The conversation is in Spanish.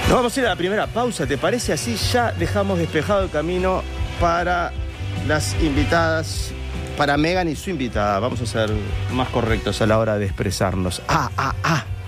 Nos vamos a ir a la primera pausa, ¿te parece? Así ya dejamos despejado el camino para las invitadas, para Megan y su invitada. Vamos a ser más correctos a la hora de expresarnos.